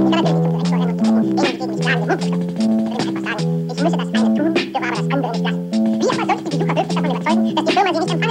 müsse das eine tun, dürfe aber das andere nicht lassen. Wie aber soll ich die Besucher wirklich davon überzeugen, dass die Firma sie nicht empfangen